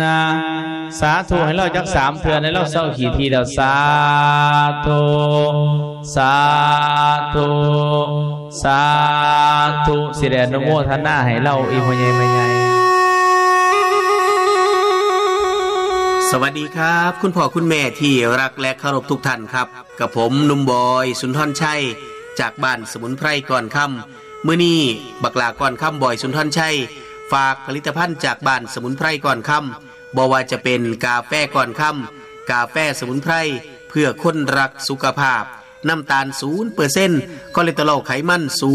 สาธุให้เราจัก3เทื่อให้เราเศร้าขี้ทีแล้วสาธุสาธุสาธุสิได้อนุโมทนาให้เราอีพ่อใหญ่แม่ใหญ่สวัสดีครับคุณพ่อคุณแม่ที่รักและเคารพทุกท่านครับกับผมหนุ่มบอยสุนทรชัยจากบ้านสมุนไพรก่อนค่ำมื้อนี้บักหลาก่อนค่ำบอยสุนทรชัยฝากผลิตภัณฑ์จากบ้านสมุนไพรก่อนค่ำบ่ว่าจะเป็นกาแฟก่อนค่ำกาแฟสมุนไพรเพื่อคนรักสุขภาพน้ำตาล 0% คอเลสเตอรอลไขมัน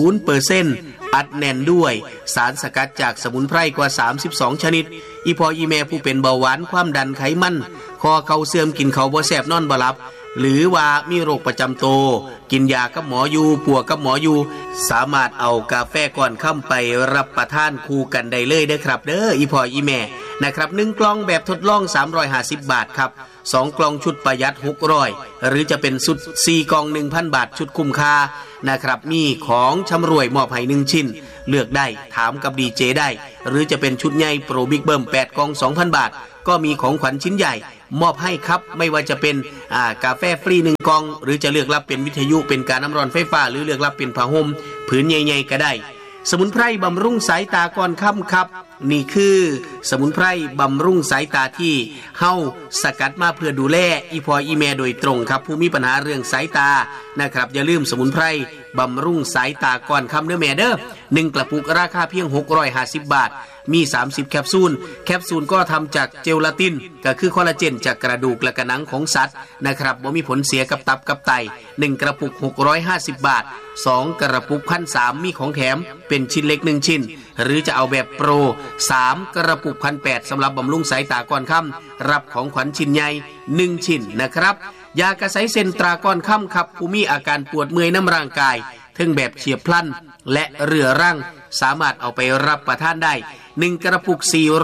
0% อัดแน่นด้วยสารสกัดจากสมุนไพรกว่า32ชนิดอีพออีแม่ผู้เป็นเบาหวานความดันไขมันคอเข่าเสื่อมกินข้าวบ่แซ่บนอนบ่หลับหรือว่ามีโรคประจำตัวกินยากับหมออยู่ปัวกับหมออยู่สามารถเอากาแฟก่อนค่ำไปรับประทานคู่กันได้เลยเด้อครับเด้ออีพออีแม่นะครับ1กล่องแบบทดลอง350 บาทครับ2กล่องชุดประหยัด600หรือจะเป็นชุด4กล่อง 1,000 บาทชุดคุ้มค่านะครับมีของชำร่วยมอบให้1ชิ้นเลือกได้ถามกับดีเจได้หรือจะเป็นชุดใหญ่โปรบิ๊กเบิ้ม8กล่อง 2,000 บาทก็มีของขวัญชิ้นใหญ่มอบให้ครับไม่ว่าจะเป็นกาแฟฟรี1กล่องหรือจะเลือกรับเป็นวิทยุเป็นการน้ำร้อนไฟฟ้าหรือเลือกรับเป็นผ้าห่มผืนใหญ่ๆก็ได้สมุนไพรบำรุงสายตาก่อนค่ำครับนี่คือสมุนไพรบำรุงสายตาที่เฮาสกัดมาเพื่อดูแลอีพออีแม่โดยตรงครับผู้มีปัญหาเรื่องสายตานะครับอย่าลืมสมุนไพรบำรุงสายตาก่อนค่ำเด้อแม่เด้อ1กระปุกราคาเพียง650 บาทมี30แคปซูลก็ทำจากเจลาตินก็คือคอลลาเจนจากกระดูกและกระหนังของสัตว์นะครับบ่มีผลเสียกับตับกับไต1กระปุก650 บาท2กระปุก 1,300 มีของแถมเป็นชิ้นเล็ก1ชิ้นหรือจะเอาแบบโปร3กระปุก 1,800 สำหรับบำรุงสายตาก่อนค่ำรับของขวัญชิ้นใหญ่1ชิ้นนะครับยากระไสเซนตราก่อนค่ำครับผู้มีอาการปวดเมื่อยน้ำร่างกายทั้งแบบเฉียบพลันและเรื้อรังสามารถเอาไปรับประทานได้1กระปุก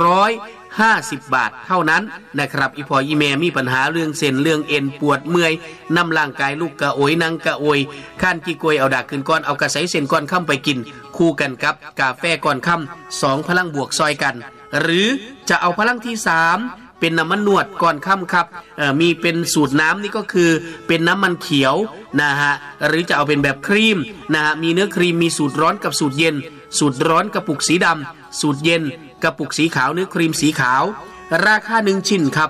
450 บาทเท่านั้นนะครับอีพออีแม่มีปัญหาเรื่องเส้นเรื่องเอ็นปวดเมื่อยน้ำร่างกายลูกกระโอยนั่งกระโอยข้านกี่กวยเอาดากขึ้นก้อนเอากระไสเส้นก้อนค่ำไปกินคู่กันกับกาแฟก้อนค่ำ2พลังบวกซอยกันหรือจะเอาพลังที่3เป็นน้ำมันนวดก่อนค่ำครับมีเป็นสูตรน้ำนี่ก็คือเป็นน้ำมันเขียวนะฮะหรือจะเอาเป็นแบบครีมนะฮะมีเนื้อครีมมีสูตรร้อนกับสูตรเย็นสูตรร้อนกระปุกสีดำสูตรเย็นกระปุกสีขาวเนื้อครีมสีขาวราคา1ชิ้นครับ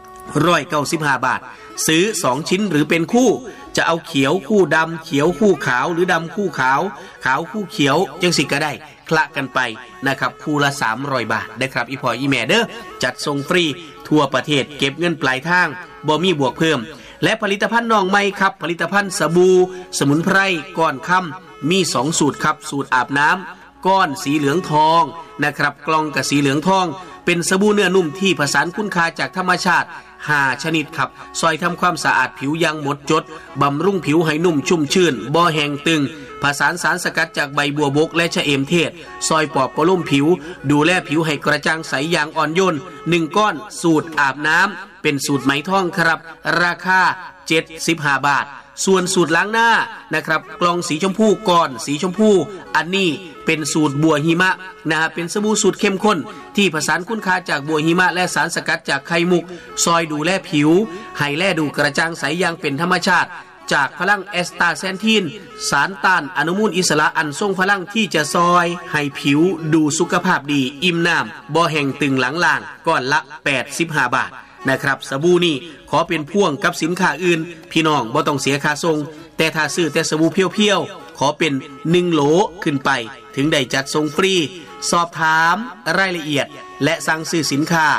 195 บาทซื้อ2ชิ้นหรือเป็นคู่จะเอาเขียวคู่ดำเขียวคู่ขาวหรือดำคู่ขาวขาวคู่เขียวจังสิก็ได้คละกันไปนะครับคู่ละ300 บาทได้ครับอีพออีแม่เด้อจัดส่งฟรีทั่วประเทศเก็บเงินปลายทางบ่มีบวกเพิ่มและผลิตภัณฑ์น้องใหม่ครับผลิตภัณฑ์สบู่สมุนไพรก้อนค่ำมี2สูตรครับสูตรอาบน้ำก้อนสีเหลืองทองนะครับกล่องกับสีเหลืองทองเป็นสบู่เนื้อนุ่มที่ผสานคุณค่าจากธรรมชาติ5ชนิดครับซอยทำความสะอาดผิวอย่างหมดจดบำรุงผิวให้นุ่มชุ่มชื่นบ่แห้งตึงผสานสารสกัดจากใบบัวบกและชะเอมเทศซอยปอบประโลมผิวดูแลผิวให้กระจ่างใสอย่างอ่อนโยน1ก้อนสูตรอาบน้ำเป็นสูตรไหมทองครับราคา75 บาทส่วนสูตรล้างหน้านะครับกล่องสีชมพูก้อนสีชมพูอันนี้เป็นสูตรบัวหิมะนะฮะเป็นสบู่สูตรเข้มข้นที่ผสานคุณค่าจากบัวหิมะและสารสกัดจากไข่มุกซอยดูแลผิวให้แลดูกระจ่างใสอย่างเป็นธรรมชาติจากพลังแอสตาแซนทินสารต้านอนุมูลอิสระอันทรงพลังที่จะซอยให้ผิวดูสุขภาพดีอิ่มน้ำบ่แห้งตึงหลังล่างก้อนละ85 บาทนะครับสบู่นี่ขอเป็นพ่วงกับสินค้าอื่นพี่น้องบ่ต้องเสียค่าส่งแต่ถ้าซื้อแต่สบู่เพียวๆขอเป็น1โหลขึ้นไปถึงได้จัดส่งฟรีสอบถามรายละเอียดและสั่งซื้อสินค้า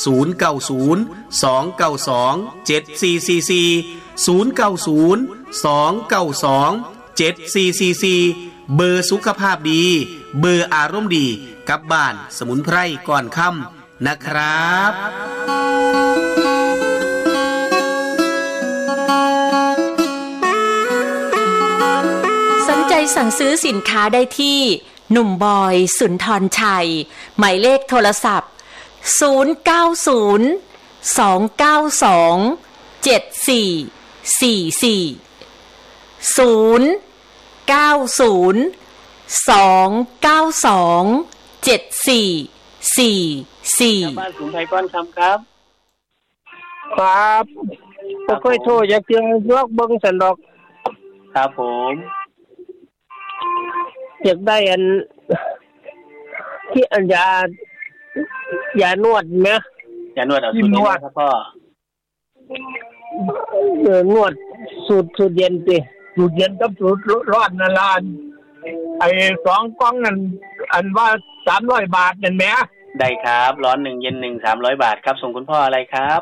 090-292-7444 090-292-7444 เบอร์สุขภาพดีเบอร์อารมณ์ดีกับบ้านสมุนไพรก่อนค่ำนะครับสนใจสั่งซื้อสินค้าได้ที่หนุ่มบอยสุนทรชัยหมายเลขโทรศัพท์090-292-7444 090-292-7444 บ้านสมุนไพรก้อนคำครับครับบ่เคยโทรอยากเตือนยกเบิ่งสันดอกครับผมอยากได้อันที่อันยานวดไหมอย่านวดเอาสูตรนี้นะครับพ่อนวดสูตรเย็นติสูตรเย็นกับสูตรร้อนนั่นล่ะไอ้2กล่องนั่นอันว่า300 บาทนั่นแหมได้ครับร้อน1เย็น1 300 บาทครับส่งคุณพ่ออะไรครับ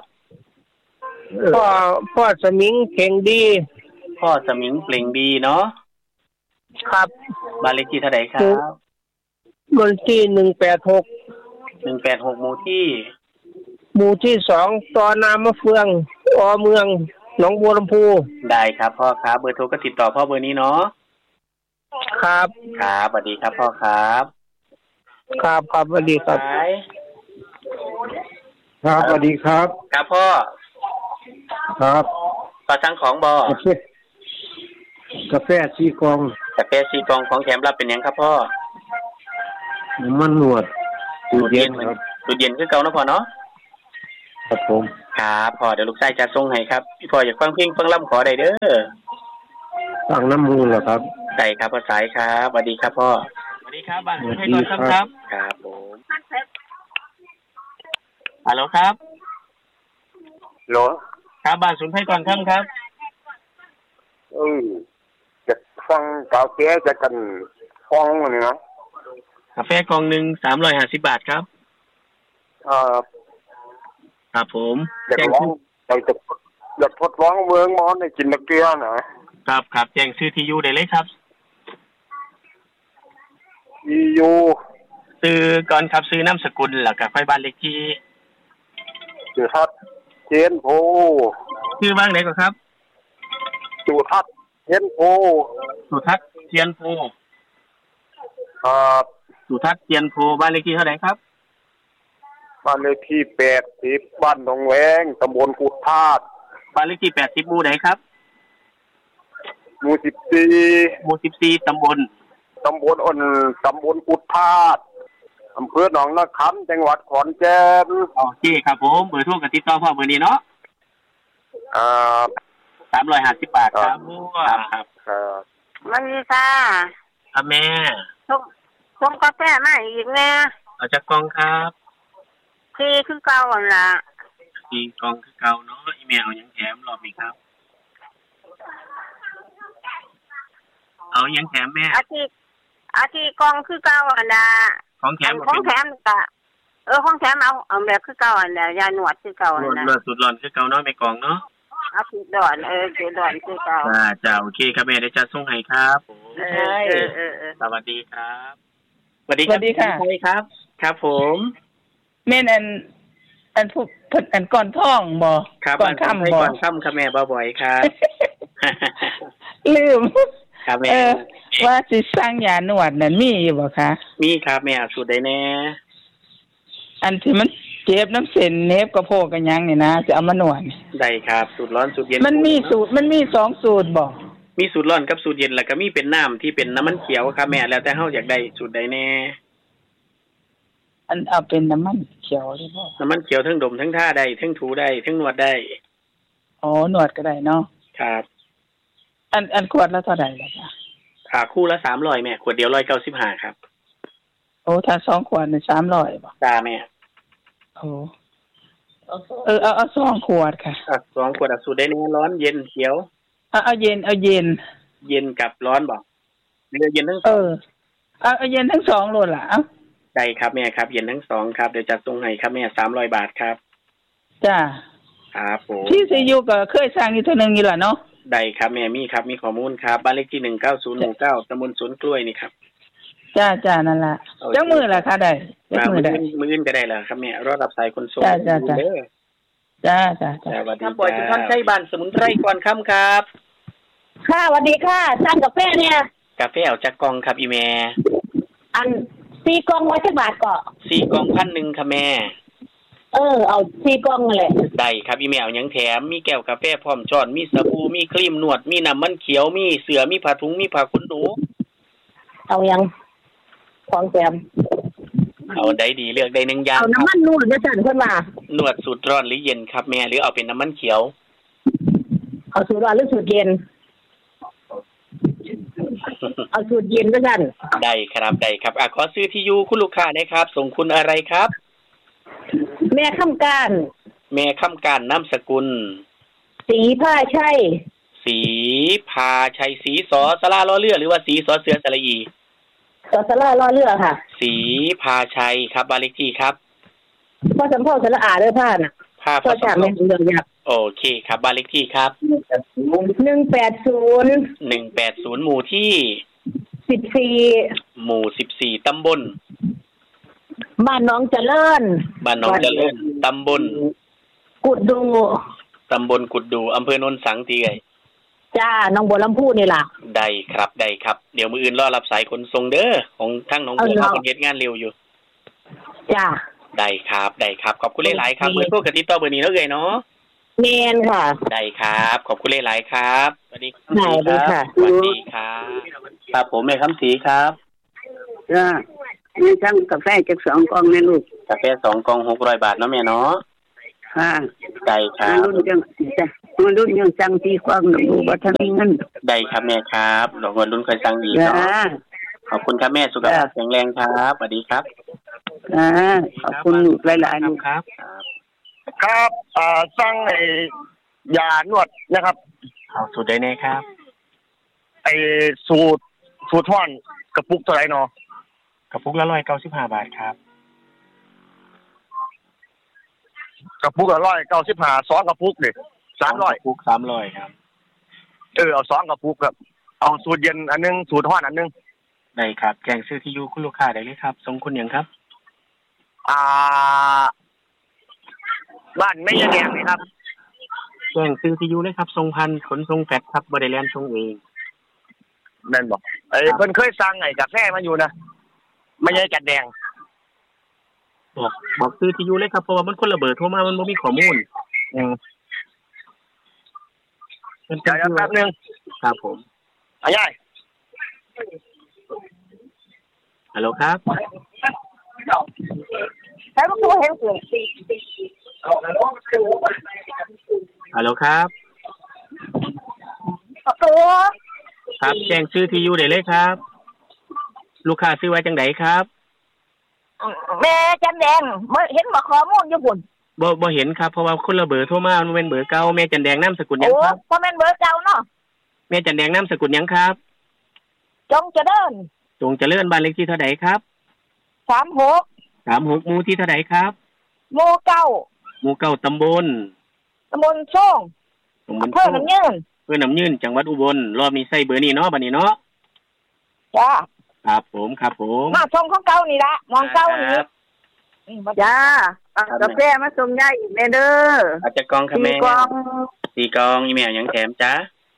พ่อสมิงเข่งดีพ่อสมิงเปล่งดีเนาะครับบ้านเลขที่เท่าไหร่ครับวันที่186 186หมู่ที่หมู่ที่2ตอน้ำมะเฟืองเมืองหนองบัวลำพูได้ครับพ่อครับเบอร์โทรก็ติดต่อพ่อเบอร์นี้เนาะครับครับสวัสดีครับพ่อครับครับสวัสดีครับครับสวัสดีครับครับพ่อครับต่อสั่งของบกาแฟซีกองกาแฟซีกองของแถมรับเป็นยังครับพ่อน้ำมันนวดสูตรเย็นครับสูตรเย็นคือเก่านะพ่อเนาะครับผมครับพ่อเดี๋ยวลูกชายจะส่งให้ครับพี่พ่ออยากฟังเพลงฟังล่ำขอได้เด้อตั้งน้ำมูลเหรอครับได้ครับพ่อสายครับสวัสดีครับพ่อสวัสดีครับบ้านให้ก่อนครับครับผมฮัลโหลครับโหลครับบ้านศูนย์ให้ก่อนครับจะฟังกาแฟจะกันฟองนี่นะกาแฟกล่องหนึ่ง350 บาทครับครับผมอยากลองอยากทดลองเมืองมอนในกินนักเกลือนะครับแจ้งชื่อที่อยู่ได้เลยครับอยู่ซื้อก่อนครับซื้อนามสกุลแล้วก็ค่อยบ้านเลขที่จุทัศน์เจนโพชื่อบ้านไหนก่อนครับจุทัศน์เจนโพสุทัศน์เทียนโพ สุทัศน์เทียนโพบ้านเลขที่เท่าไหร่ครับบ้านเลขที่80บ้านหนองแวงตำบลกุดธาตุบ้านเลขที่80หมู่ไหนครับหมู่หมู่14ตำบลกุดธาตุอำเภอหนองนาคำจังหวัดขอนแก่นโอเคครับผมเบอร์โทรกับติดต่อพ่อเบอร์นี้เนาะ350 บาทครับครับมันดีค่ะครับแม่ส่งกาแฟมาอีกแม่เอาจากกล่องครับที่คือเก่าอ่ะล่ะที่กล่องคือเก่าเนาะอีเมลเอายังแถมรอบอีกครับเอายังแถมแม่อาทิกล่องคือเก่าอ่ะล่ะของแถมก็ของแถมเอาแบบคือเก่าอ่ะล่ะยาหนวดคือเก่าอ่ะล่ะสุดร้อนคือเก่าเนาะแม่กล่องเนาะเอาสุดร้อนสุดร้อนคือเก่าจ้าโอเคครับแม่เดี๋ยวจะส่งให้ครับสวัสดีครับสวัสดีค่ะใช่ครับครับผมแม่นอันผู้อันก่อนท่องบ่ก่อนค่ำบ่ก่อนค่ำค่ะแม่บ่อยๆครับลืมครับแม่ว่าสิสร้างยาหนวดนั่นมีอยู่บ่คะมีครับแม่สูตรใดแน่อันที่มันเจ็บน้ำเส้นเนบกระโพกกันยังนี่นะจะเอามาหนวดได้ครับสูตรร้อนสูตรเย็นมันมี2สูตรบ่มีสูตรร้อนกับสูตรเย็นแล้วก็มีเป็นน้ำที่เป็นน้ำมันเขียวครับแม่แล้วแต่เฮาอยากได้สูตรใดแน่อันเอาเป็นน้ำมันเขียวได้บ่น้ำมันเขียวทั้งดมทั้งท่าได้ทั้งถูได้ทั้งนวดได้อ๋อหนวดก็ได้เนาะครับอันขวดละเท่าใดล่ะจ๊ะคู่ละ300แม่ขวดเดียว195ครับโอ้ถ้า2ขวดนี่300บ่จ้าแม่โอ้เอา2ขวดค่ะ 2ขวดสูตรได้แน่ร้อนเย็นเขียวเอาเย็นเย็นกับร้อนบ่เรือเย็นทั้งเอาเย็นทั้ง2โลล่ะเอ้าได้ครับแม่ครับเย็นทั้ง2ครับเดี๋ยวจัดส่งให้ครับแม่300 บาทครับจ้าครับผมที่ซียูก็เคยสร้างอยู่เท่านึงอยู่ล่ะเนาะได้ครับแม่มีครับมีข้อมูลครับบ้านเลขที่190หมู่9ตำบลสวนกล้วยนี่ครับจ้านั่นล่ะจังมื้อล่ะค่ะได้จังมื้อได้มื้ออื่นก็ได้ล่ะครับแม่รอรับสายคนส่งจ้าสวัสดีครับบ่อยทุกท่านใช้บ้านสมุนไพรก่อนค่ำครับค่ะสวัสดีค่ะสั่งกาแฟเนี่ยกาแฟเอาจากกล่องครับอีแม่อัน4กล่อง100บาทก็ 4กล่อง1,000ค่ะแม่เอา4กล่องนั่นแหละได้ครับอีแมวยังแถมมีแก้วกาแฟพร้อมช้อนมีสบู่มีครีมนวดมีน้ำมันเขียวมีเสื่อมีผ้าถุงมีผ้าขนหนูเอายังของแถมเอาได้ดีเลือกได้1อย่างเอาน้ำมันนวดนะจันเพิ่นว่านวดสูตรร้อนหรือเย็นครับแม่หรือเอาเป็นน้ำมันเขียวเอาสูตรร้อนหรือสูตรเย็นเอาสูตรเย็นนะจันได้ครับขอซื้อที่อยู่คุณลูกค้าได้ครับส่งคุณอะไรครับแม่คำการนามสกุลศรีพาชัยศรีสอสระล้อเรือหรือว่าศรีสอเสือสระอีสอสระล้อเรือค่ะศรีพาชัยครับบ้านเลขที่ครับพ่อสำเภาสระอาเด้อพ่าน่ะพ่อจำแม่นเรื่องยากโอเคครับบ้านเลขที่ครับ 180 หมู่ที่ 14 หมู่14ตำบลบ้านหนองเจริญตำบลกุดดูอำเภอโนนสังตีไงจ้าน้องบัวลำพูนี่ล่ะได้ครับเดี๋ยวมื้ออื่นรอรับสายขนส่งเด้อของทั้งน้องบัวเขาเฮ็ดงานเร็วอยู่จ้าได้ครับขอบคุณหลายๆครับเบอร์โทรกติดต่อเบอร์นี้แล้วเนาะแม่นค่ะได้ครับขอบคุณหลายๆครับสวัสดีครับสวัสดีครับผมแม่คำศรีครับจ้าแม่สั่งกาแฟจัก2กล่องแม่ลูกกาแฟ2กล่อง600 บาทเนาะแม่เนาะค่ะได้ครับรุ่นยังสั่งที่กล่องดูบ่ทันมีเงินได้ครับแม่ครับดอกเงินรุ่นค่อยสั่งดีเนาะขอบคุณครับแม่สุขภาพแข็งแรงครับสวัสดีครับขอบคุณหลายๆลูกครับสั่งยานวดนะครับเอาสูตรได้แน่ครับสูตรท่อนกระปุกเท่าไหร่เนาะกระปุกละ195 บาทครับกระปุกละ195 2กระปุกดิ300 กระปุก300ครับเอา2กระปุกครับเอาสูตรเย็นอันนึงสูตรท่อนอันนึงได้ครับแจ้งชื่อที่อยู่คุณลูกค้าได้เลยครับส่งคุณหยังครับบ้านไม่ยะแดงนี่ครับแจ้งชื่อที่อยู่เลยครับส่งพันขนส่งแฟกซ์ครับบ่ได้แล่นส่งเองแม่นบ่เพิ่นเคยสั่งกาแฟมาอยู่นะไม่ใช่จัดแดงบอกชื่อที่อยู่เลยครับเพราะว่ามันคนละเบอร์โทรมามันบ่มีข้อมูลมันจะแป๊บนึงครับผมยายฮัลโหลครับใช้พวกตัวเห็นเสียงฮัลโหลครับครับแจ้งชื่อที่อยู่ได้เลยครับลูกค้าซื้อไว้จังไดครับแม่จันแดงเห็นบ่ข้อมูลอยู่พุ่นบ่เห็นครับเพราะว่าคนละเบอร์โทรมามันเป็นเบอร์เก่าแม่จันแดงนามสกุลหยังครับบ่แม่นเบอร์เก่าเนาะแม่จันแดงนามสกุลหยังครับจงเจริญบ้านเลขที่เท่าใดครับ 36 หมู่ที่เท่าใดครับหมู่9 ตำบลช่องอำเภอน้ำยืนจังหวัดอุบลรอบนี้ใส่เบอร์นี้เนาะบัดนี้เนาะจ้าครับผมมาส่งของเก่านี่ละมองเก่านี่จ้ากาแฟมาส่งยายอีกแม่เด้ออาจจะกองค่ะแม่4 กองอีเมลหยังแถมจ้า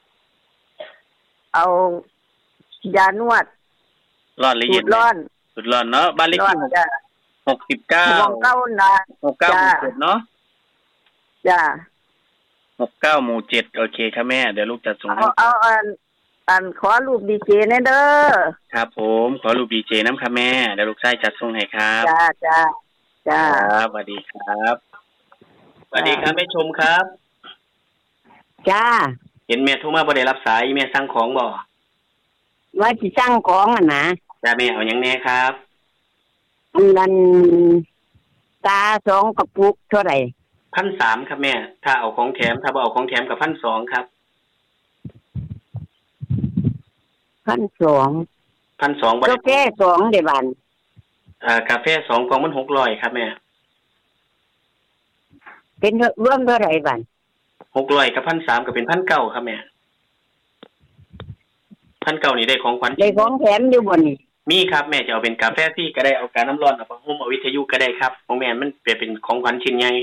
เอายานวดร้อนหรือเย็นสุดร้อนเนาะบ้านเลขที่69 ของเก่านะ 69เนาะจ้า 69หมู่7โอเคครับแม่เดี๋ยวลูกจัดส่งให้เอาอันขอรูปดีเจแน่เด้อครับผมขอรูปดีเจน้ำค่ะแม่เดี๋ยวลูกชายจัดส่งให้ครับจ้าครับสวัสดีครับสวัสดีครับแม่ชมครับจ้าเห็นแม่โทรมาบ่ได้รับสายแม่สั่งของบ่ว่าสิสั่งของนะจ้าแม่เอาหยังแน่ครับนั่นตา2กระปุกเท่าไหร่ 1,300ครับแม่ถ้าเอาของแถมถ้าบ่เอาของแถมก็ 1,200 ครับ 1,200กาแฟ2เด้บันกาแฟ2กล่องมัน600ครับแม่เป็นรวมเท่าไหร่บัน 600กับ 1,300 ก็เป็น 1,900 ครับแม่ 1,900 นี่ได้ของขวัญได้ของแถมอยู่บ่นี่มีครับแม่จะเอาเป็นกาแฟฟรีก็ได้เอากาน้ำร้อนเอาผ้าห่มเอาวิทยุก็ได้ครับของแม่มันเป็นของขวัญชิ้นใหญ่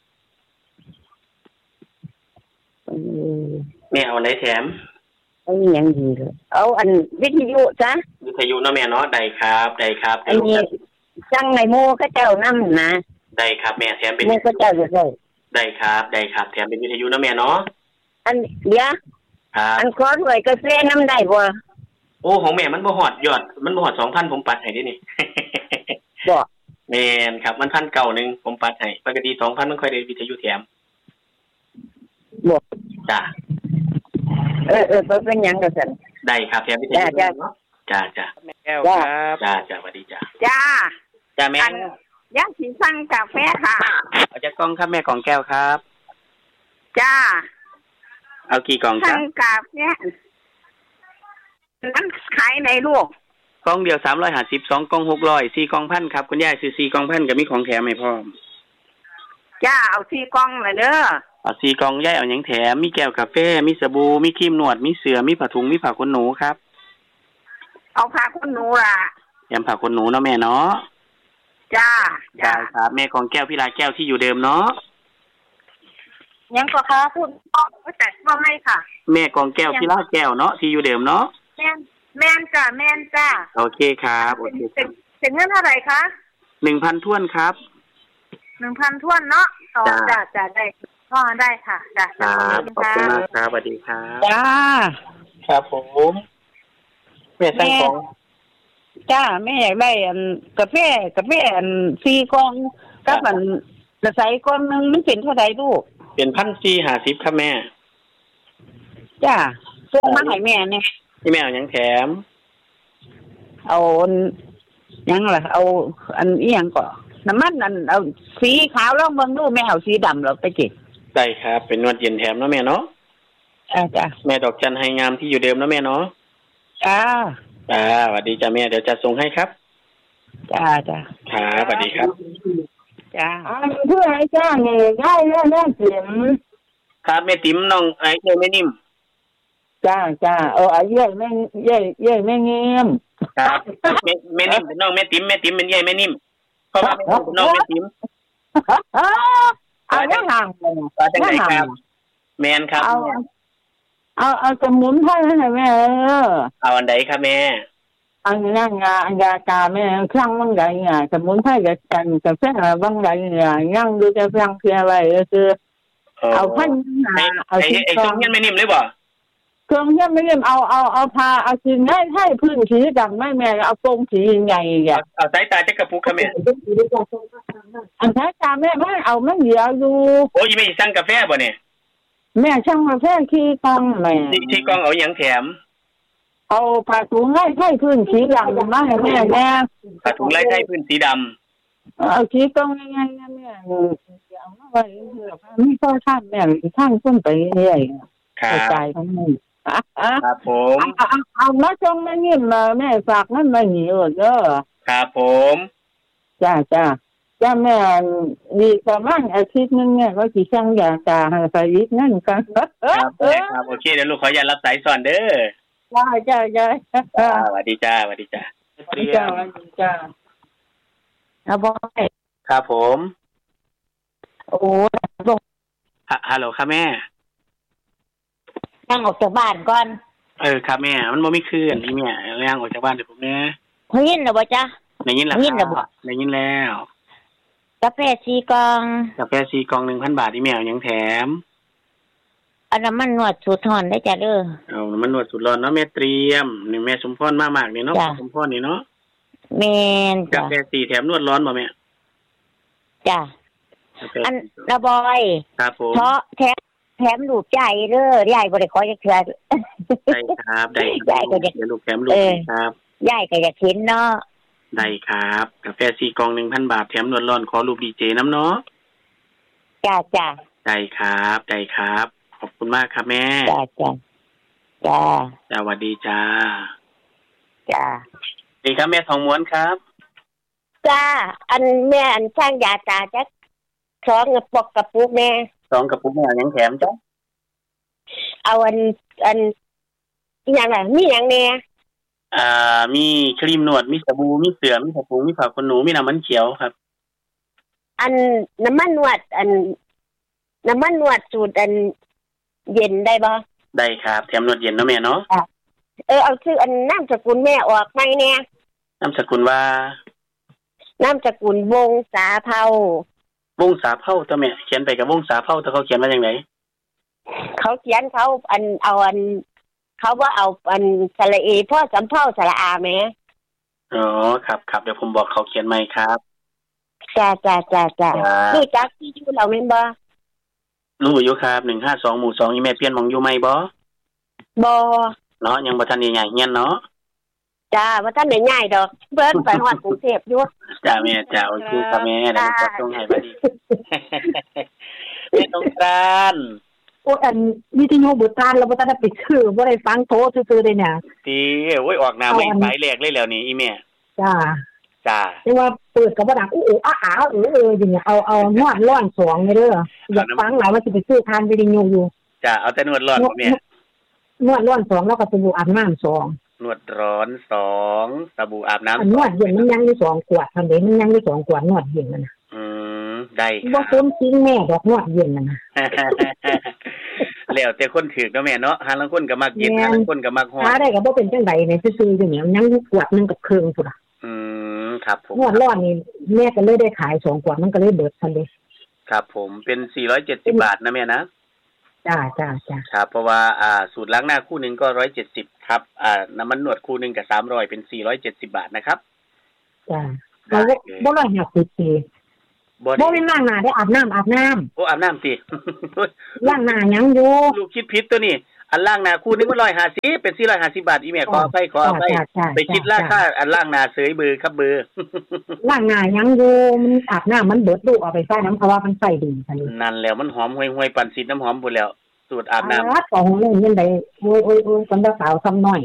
แม่เอาอะไรแถมเอาอย่างดีเลยเอาอันวิทยุจ้ะวิทยุเนาะแม่เนาะได้ครับอันนี้จังในโมก็เจ้านำนะได้ครับแม่แถมเป็นโมก็เจ้าอยู่ได้ครับแถมเป็นวิทยุเนาะแม่เนาะอันเดี๋ยวอันขอด้วยกาแฟนำได้บ่โอ้ของแม่มันบ่ฮอดยอดมันบ่ฮอด 2,000 ผมปัดให้ดินี่บ่แม่นครับมัน1,900ผมปัดให้ปกติ 2,000 มันค่อยได้วิทยุแถมบ่จ้าเป็นหยังก็ซั่นได้ครับแถมวิทยุเนาะจ้าแม่แก้วครับจ้าสวัสดีจ้าจ้าจ้าแม่ย่างสิสั่งกาแฟค่ะเอาจากกล่องครับแม่ของแก้วครับจ้าเอากี่กล่องจ้าสั่งกาแฟนั้นขายในลูกกล่องเดียว350 2กล่อง600 4กล่อง1,000ครับคุณยายซื้อ4กล่อง1,000ก็มีของแถมให้พร้อมจ้าเอา4กล่องเลยเด้อเอา4กล่องยายเอาหยังแถมมีแก้วกาแฟมีสบู่มีครีมนวดมีเสื่อมีผ้าถุงมีผ้าขนหนูครับเอาผ้าขนหนูล่ะแถมผ้าขนหนูเนาะแม่เนาะจ้าได้ครับแม่ของแก้วพี่ลาแก้วที่อยู่เดิมเนาะยังก็ค่ะพูดแต่ว่าไม่ค่ะแม่ของแก้วพี่ลาแก้วเนาะที่อยู่เดิมเนาะแม่นจ้าแม่นจ้าโอเคครับโอเคเป็นเงินเท่าไหร่คะ 1,000 ถ้วนครับ 1,000ถ้วนเนาะจ้าได้ก็ได้ค่ะจ้าครับขอบคุณมากครับสวัสดีครับจ้าครับผมแม่สั่งของจ้าแม่อยากได้กาแฟอัน4กล่องกับอันกระใสกล่องนึงมันเป็นเท่าใดลูกเป็น1,450ครับแม่จ้าส่งมาให้แม่เนี่ยที่แม่เอาหยังแถมเอาหยังล่ะเอาอันอีหยังก็น้ำมันอันเอาสีขาวลองเบิ่งดูแม่เอาสีดำแล้วไปจิได้ครับเป็นนวดเย็นแถมเนาะแม่เนาะจ้าแม่ดอกจันให้งามที่อยู่เดิมเนาะแม่เนาะจ้าสวัสดีจ้าแม่เดี๋ยวจะส่งให้ครับจ้าครับสวัสดีครับจ้าเพื่อให้จ้างนี่ได้แล้วเสียมครับแม่ติ๋มน้องไอ้แม่นิ่มจ้าเย้แม่เงียมครับแม่นิ่มเป็นน้องแม่ติ๋มเป็นยายแม่นิ่มเพราะว่าแม่นิ่มเป็นน้องแม่ติ๋มเอาได้ห่างเลยว่าจังไดครับแม่นครับเอาสมุนไพรให้แม่เอาอันใดครับแม่อันนั้นยากาแม่ครั้งบางใดสมุนไพรกันกาแฟบางใดยังดูจะฟังเพียอะไรคือเอาพันเอาชิ้นไอ้เครื่องเงี้ยแม่นิ่มเลยบ่เครื่องเงี้ยไม่เล่มเอาพาเอาชิ้นให้พื้นสีดำไม่แม่เอาโป่งสีใหญ่เอาสายตาจะกระปุกครับแม่อันสายตาแม่ไม่เอาไม่เดียวดูโอ้ยแม่สั่งกาแฟบ่เนี่ยแม่ช่างกาแฟขี้กองแม่ที่กองเอาหยังแถมเอาผ้าถุงให้พื้นสีดำมาให้แม่ผ้าถุงไล่ให้พื้นสีดำเอาขี้กองง่ายๆแม่เอามาไว้ไม่ก็ท่านแม่ท่านขึ้นไปเรื่อยกระจายทั้งนี้ครับผมเอามาจงแม่นิ่มมาแม่ฝากนั่นมาหิวเด้อครับผมจ้าแม่ดีประมาณอาทิตย์นึงเนี่ยก็สิช่างยาตาให้ไปอีกนั่นกันครับโอเคเดี๋ยวลูกขออย่ารับสายส่อนเด้อจ้าสวัสดีจ้าเอาบ่ครับผมโอ้ฮัลโหลครับแม่ย่างออกจากบ้านก่อนครับแม่มันบ่มีคืนนี่แม่ย่างออกจากบ้านเดี๋ยวผมแม่ได้ยินแล้วบ่จ๊ะได้ยินแล้วได้ยินแล้วกาแฟ4กล่อง 1,000 บาทนี่แม่เอาหยังแถมอันนั้นมันนวดสูตรถอนได้จ้ะเด้อเอามันนวดสูตรร้อนเนาะแม่เตรียมนี่แม่สมพรมากๆนี่เนาะสมพรนี่เนาะแม่นกาแฟ4แถมนวดร้อนบ่แม่จ้ะอันระบอยครับผมเพราะแถมลูกใจเด้อยายบ่ได้ขอจักเทื่อได้ครับยายก็จะลูกแถมลูกครับยายก็อยากเห็นเนาะได้ครับกาแฟ4กล่อง 1,000 บาทแถมนวดร้อนขอรูปดีเจน้ำเนาะจ้าได้ครับขอบคุณมากครับแม่จ้าสวัสดีจ้าดีครับแม่ทองม้วนครับจ้าอันแม่อันช่างยาตาจัก2กระปุกแม่ 2กระปุกแม่เอาหยังแถมจ้ะเอาอันอีหยังล่ะมีหยังแน่มีครีมนวดมีสบู่มีเสื่อมีผ้าถุงมีผ้าขนหนูมีน้ำมันเขียวครับอันน้ำมันนวดสูตรอันเย็นได้บ่ได้ครับแถมนวดเย็นเนาะแม่เนาะเอาชื่ออันนามสกุลแม่ออกไหมเนี่ยนามสกุลว่านามสกุลวงศาเผ่าวงศาเผ่าตัวแม่เขียนไปกับวงศาเผ่าแต่เขาเขียนว่าจังได๋เขาเขียนเขาเขาว่าเอาสระเอพ่อสำเภาสระอาแม่อ๋อครับเดี๋ยวผมบอกเขาเขียนใหม่ครับจ้ารู้จักที่อยู่เราแม่นบ่รู้อยู่ครับ152หมู่2อีแม่เปลี่ยนหม่องอยู่ใหม่บ่เนาะยังบ่ทันได้ย้ายเฮียนเนาะจ้าบ่ทันได้ย้ายดอกเบิ่นไปฮอดกรุงเทพอยู่จ้าแม่จ้าโอเคครับแม่ได้จัดส่งให้บัดนี้แม่ต้องการโอ้อันวิทยุบ่ตานแล้วบ่ทันได้ไปซื้อบ่ได้ฟังโทรซื่อๆเลยเนี่ยติโอ้ยออกหน้าใหม่สายแรกเลยแล้วนี่อีแม่จ้าแต่ว่าเปิดก็บ่ดังอู้อ้าๆอย่างเงี้ยเอานวดร้อน2นี่เด้ออยากฟังหลายว่าสิไปซื้อทานวิทยุอยู่จ้าเอาแต่นวดร้อนบ่แม่นวดร้อน2แล้วก็สบู่อาบน้ำ2 นวดร้อน2สบู่อาบน้ำนวดเย็นมันยังอยู่2ขวดซั่นเด้มันยังอยู่2ขวดนวดเย็นนั่นน่ะได้บ่คุ้มจริงแม่ดอกนวดเย็นนั่นน่ะแล้วแต่คนถือเนาะแม่เนาะหาลางคนก็มักเย็นหาลางคนก็มักร้อนหาได้ก็บ่เป็นจังได๋นี่ซื่อๆจังเนี่ยยังอยู่ขวดนึงกับครึ่งพุ่นน่ะครับผมนวดร้อนนี่แม่ก็เลยได้ขาย2ขวดมันก็เลยเบิดซั่นเด้ครับผมเป็น470บาทนะแม่นะจ้าครับเพราะว่าสูตรล้างหน้าคู่นึงก็170ครับน้ำมันนวดคู่นึงก็300เป็น470บาทนะครับจ้าบ่150สิบ่เป็นล้างหน้าได้อาบน้ำโอ้อาบน้ำสิล้างหน้ายังอยู่ลูกคิดผิดตัวนี้อันล้างหน้าคู่นึงมัน150เป็น450บาทอีแม่ขออภัยไปคิดราคาอันล้างหน้าเสยเบอร์ครับเบอร์ล้างหน้ายังอยู่มันอาบน้ำมันเบิดดูเอาไปใส่น้ำเพราะว่ามันใส่ดีซั่นนี่นั่นแล้วมันหอมห่วยๆปั่นสีน้ำหอมพุ่นแล้วสูตรอาบน้ำของเล่นยังได้โอ้ยคนสาวซ้ำน้อย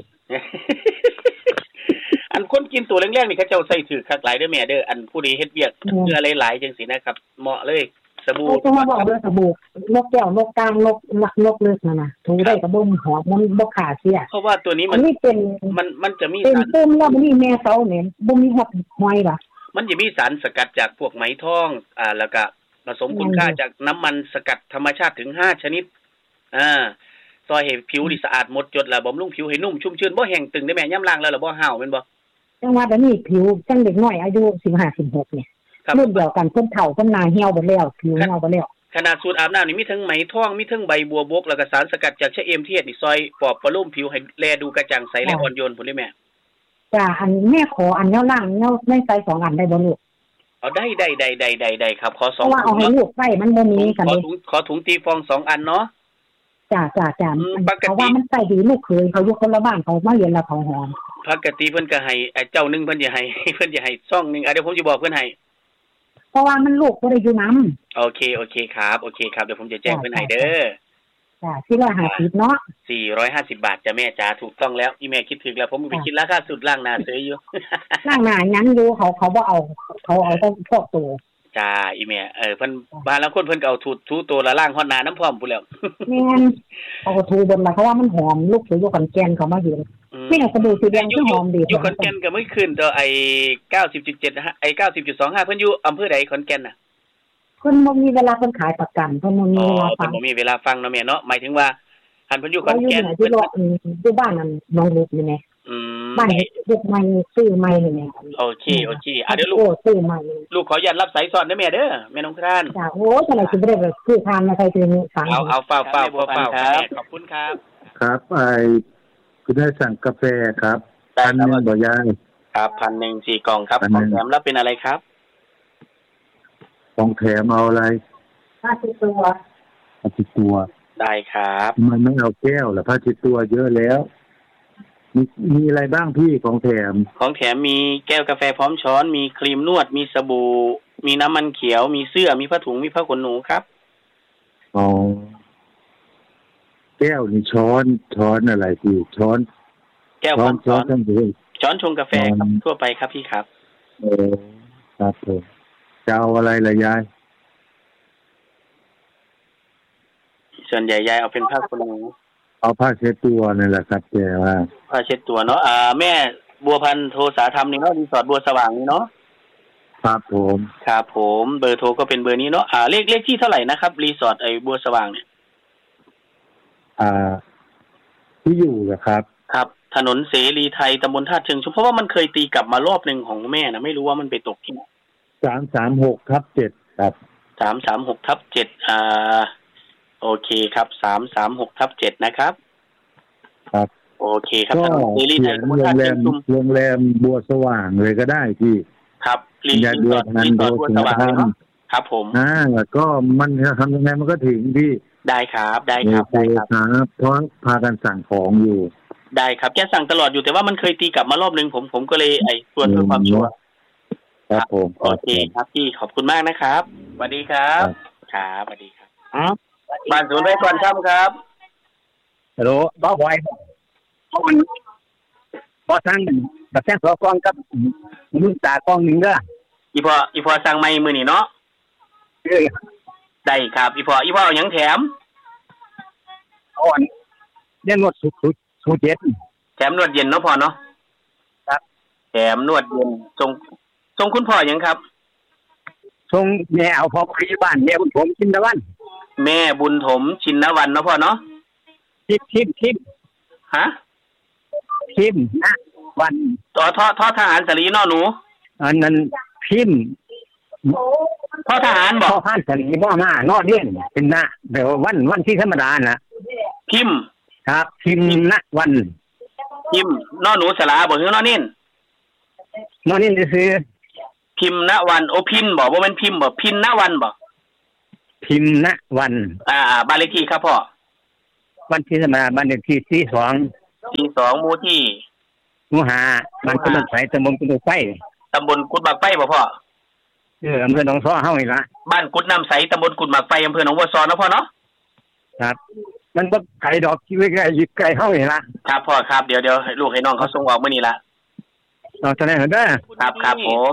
อันคนกินตัวแรงๆนี่เขาเจ้าใส่ถือคักหลายเด้อแม่เด้ออันผู้ใดเฮ็ดเวียกเนื้อหลายๆจังซี่นะครับเหมาะเลยสบู่ต้องมาบอกเลยสบู่นกแก้วนกกลางนกเลิกนั่นน่ะถูได้ก็บ่หอมมันบ่ขาดเสียเพราะว่าตัวนี้มันเป็นมันจะมีสารปุ่มแล้วมันมีแม่เซาเนี่ยบ่มีฮอดหอยล่ะมันจะมีสารสกัดจากพวกไหมทองแล้วก็ผสมคุณค่าจากน้ำมันสกัดธรรมชาติถึง5ชนิดซอยให้ผิวนี่สะอาดหมดจดแล้วบำรุงผิวให้นุ่มชุ่มชื้นบ่แห้งตึงได้แม่ยามล้างแล้วบ่ห่าวแม่นบ่จังว่าแบบนี้ผิวจังเด็กน้อยอายุ15-16เนี่ยรุ่นเดียวกันคนเฒ่าคนหน้าเหี่ยวหมดแล้วผิวเหี่ยวหมดแล้วขนาดสูตรอาบน้ำนี่มีทั้งไหมทองมีทั้งใบบัวบกแล้วก็สารสกัดจากชะเอมเทศนี่ซอยปลอบประโลมผิวให้แลดูกระจ่างใสและอ่อนโยนพุ่นเลยแม่จ้าอันแม่ขออันแนวล่างแนวในไซส์2อันได้บ่ลูกเอาได้ครับขอ2 ว่าเอาให้ลูกใส่มันบ่มีกันขอถุงตีฟอง2อันเนาะจ้าเพราะว่ามันใส่ดีลูกเคยเขาอยู่คนละบ้านเขามาเรียนแล้วเขาหอมปกติเพิ่นก็ให้เจ้านึงเพิ่นจะให้ซ่องนึงเดี๋ยวผมจะบอกเพิ่นให้เพราะว่ามันลูกบ่ได้อยู่นำโอเคครับเดี๋ยวผมจะแจ้งเพิ่นให้เด้อจ้า450เนาะ 450บาทจ้ะแม่จ๋าถูกต้องแล้วอีแม่คิดถูกแล้วผมไปคิดราคาสุดล้างหน้าเสยอยู่ล้างหน้ายังอยู่เขาบ่เอาเขาต้องพวกตัวจ้าอีแม่เพิ่นบางแล้วคนเพิ่นก็เอาถูตัวละล้างฮอดหน้าน้ำพร้อมพุ่นแล้วแม่นเอาถูบนมาเพราะว่ามันหอมลูกอยู่ขอนแก่นเขามาอยู่นี่สบู่สีแดงที่หอมดีอยู่ขอนแก่นก็ไม่ขึ้นตัวไอ้ 90.7 ไอ้ 90.25 เพิ่นอยู่อำเภอใดขอนแก่นน่ะเพิ่นบ่มีเวลาเพิ่นขายประกันเพิ่นบ่มีเวลาฟังบ่มีเวลาฟังเนาะแม่เนาะหมายถึงว่าหันเพิ่นอยู่ขอนแก่นเพิ่นอยู่บ้านนั่นน้องลูกนี่แหละบ้านเด็กใหม่ซื้อใหม่นี่แหละโอเคเดี๋ยวลูกซื้อใหม่ลูกขออนุญาตรับสายสอนเด้อแม่เด้อแม่น้องทานจ้าโอ้จังได๋สิบ่ได้ซื้อทานมาใส่ตัวนี้ฟังเอาเฝ้าครับขอบคุณครับครับคุณได้สั่งกาแฟครับ1,000บ่ยายครับ 1,000 4กล่องครับของแถมแล้วเป็นอะไรครับของแถมเอาอะไรผ้าเช็ดตัวได้ครับมันไม่เอาแก้วล่ะผ้าเช็ดตัวเยอะแล้วมีอะไรบ้างพี่ของแถมมีแก้วกาแฟพร้อมช้อนมีครีมนวดมีสบู่มีน้ำมันเขียวมีเสื้อมีผ้าถุงมีผ้าขนหนูครับอ๋อแก้วนี่ช้อนอะไรพี่ช้อนแก้วช้อนช้อนชงกาแฟครับทั่วไปครับพี่ครับครับผมจะเอาอะไรล่ะยายส่วนใหญ่ยายเอาเป็นผ้าขนหนูเอาผ้าเช็ดตัวนั่นแหละครับแต่ว่าผ้าเช็ดตัวเนาะแม่บัวพันธ์โทสาธรรมนี่เนาะรีสอร์ทบัวสว่างนี่เนาะครับผมเบอร์โทรก็เป็นเบอร์นี้เนาะเลขที่เท่าไหร่นะครับรีสอร์ทบัวสว่างเนี่ยที่อยู่นะครับถนนเสรีไทยตำบลท่าเชิงชุมเพราะว่ามันเคยตีกลับมารอบนึงของแม่นะไม่รู้ว่ามันไปตกที่ไหน 336/7ครับ 336/7โอเคครับ336/7นะครับโอเคครับถนนเสรีไทยตำบลท่าเชิงชุมโรงแรมบัวสว่างเลยก็ได้พี่ครับลิงอย่าด่วนนั้นโดยสว่างครับผมก็มันทำยังไงมันก็ถึงพี่ได้ครับได้ครับเพราะพากันสั่งของอยู่ได้ครับแกสั่งตลอดอยู่แต่ว่ามันเคยตีกลับมารอบนึงผมก็เลยชวนเพื่อความชัวร์ครับผมโอเคครับพี่ขอบคุณมากนะครับสวัสดีครับครับสวัสดีครับบ้านศูนย์ไร่ก่อนค่ำครับฮัลโหลบ้าบอยพอสั่งแบบแท่งสองกองกับมือตากองหนึ่งเด้ออีพอสั่งไม่มือนี่เนาะได้ครับอีพอเอาหยังแถมอ่อนเล่นนวดสุดเย็นแถมนวดเย็นเนาะพอเนาะครับแถมนวดเย็นทรงคุณพ่อหยังครับทรงแม่เอาพ่อไปบ้านแม่บุญถมชินนวันแม่บุญถมชินนวันเนาะพ่อเนาะทิมฮะทิมนะวันต่อทอทหารสลีเนาะหนูอันนั้นทิมทอทหารบอกทหารสลีบ่มานอเลี้ยงเป็นหน้าเดี๋ยววันที่ธรรมดาน่ะพิมครับพิมนะวันพิมนอหนูสลาบ่คือนอนิ่นนอนิ่นซื้อพิมนะวันโอพินบอกว่ามันพิมบอกพินนะวันบอกพิมนะวันบ้านเลขที่ครับพ่อวันที่ธรรมดาบ้านเลขที่42 หมู่ที่หมู่5บ้านกุดบักไฟตำบลกุดบักไฟบ่พ่ออำเภอหนองซ้อเฮานี่ล่ะบ้านกุดน้ำใสตำบลกุดบักไฟอำเภอหนองบัวซ้อเนาะพ่อเนาะครับมันบ่ไกลดอกที่ใกล้เฮานี่ล่ะครับพ่อครับเดี๋ยวให้ลูกให้น้องเขาส่งออกมื้อนี้ล่ะเอาจังได๋เด้อครับผม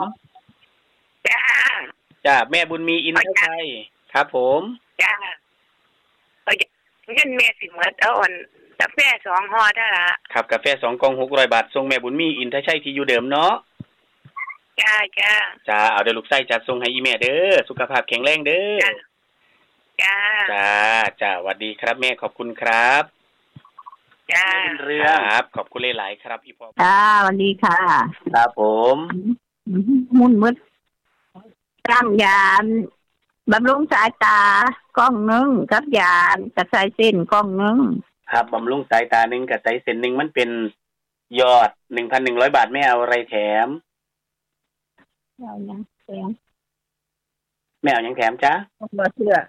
จ้าแม่บุญมีอินทชัยครับผมจ้าเงินแม่สิหมดเอาอ่อนกาแฟ2ห่อได้ละครับกาแฟ2กล่อง600 บาทส่งแม่บุญมีอินทชัยที่อยู่เดิมเนาะจ้าเอาเดี๋ยวลูกไส้จัดส่งให้อีแม่เด้อสุขภาพแข็งแรงเด้อจ้าสวัสดีครับแม่ขอบคุณครับเรื่องครับขอบคุณหลายๆครับอีพ่อสวัสดีค่ะครับผมมุ่นมืดตั้งยานบำรุงสายตากล้องนึงกับยานกระสายเส้นกล้องนึงครับบำรุงสายตานึงกับสายเส้นนึงมันเป็นยอด 1,100 บาทแม่เอาอะไรแถมเอาหยังแถมแม่เอาหยังแถมจ๊ะบ่เสื้อ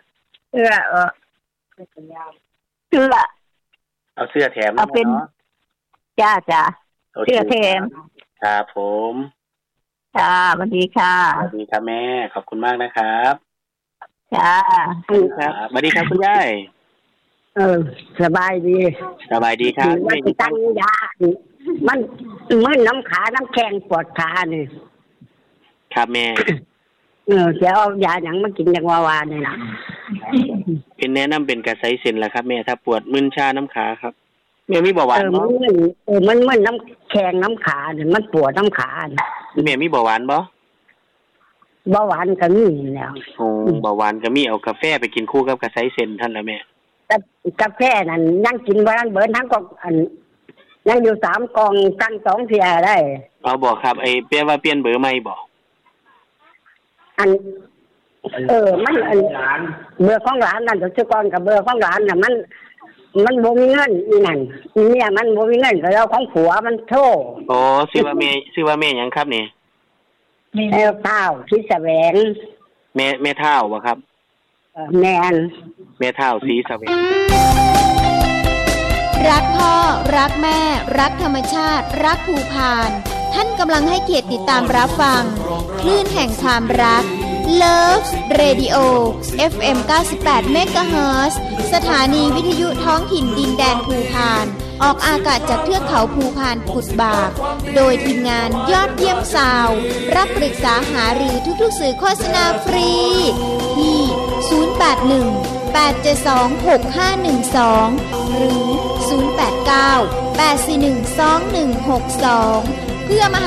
เอาเสื้อแถมเอาเป็นจ้าเสื้อแถมครับผมสวัสดีค่ะสวัสดีครับแม่ขอบคุณมากนะครับจ้าครับสวัสดีครับคุณยายสบายดีครับไม่ตั้งยามันมึนน้ำขาน้ำแข็งปวดขานี่ครับแม่จะเอายาหยังมากินอย่างวานี่ล่ะเป็นแนะนำเป็นกระไสเส้นล่ะครับแม่ถ้าปวดมึนชาน้ำขาครับแม่มีเบาหวานบ่มันมึนน้ำแข็งน้ำขาเนี่ยมันปวดน้ำขาแม่มีเบาหวานบ่เบาหวานก็มีแล้วเบาหวานก็มีเอากาแฟไปกินคู่กับกระไสเส้นท่านละแม่กาแฟนั่นยังกินบ่ทันเบิดทั้งกล่องยังอยู่3กล่องกัน2เที่ยได้เอาบอกครับเปียว่าเปลี่ยนเบอร์ใหม่บ่มันเบอร์ของร้านนั่นจะก่อนกับเบอร์ของร้านน่ะมันบ่มีเงินอีนั่นเนี่ยมันบ่มีเงินก็เอาของผัวมันโทรชื่อว่าแม่หยังครับนี่แม่เฒ่าที่แสวงแม่เฒ่าบ่ครับแม่เฒ่าสีแสวงรักพ่อรักแม่รักธรรมชาติรักภูพานท่านกำลังให้เกียรติติดตามรับฟังคลื่นแห่งความรัก Love Radio FM 98 MHz สถานีวิทยุท้องถิ่นดินแดนภูพานออกอากาศจากเทือกเขาภูพานกุดบากโดยทีมงานยอดเยี่ยมซาวด์รับปรึกษาหารือทุกๆสื่อโฆษณาฟรีที่081-872-6512หรือ089-841-2162เพื่อมา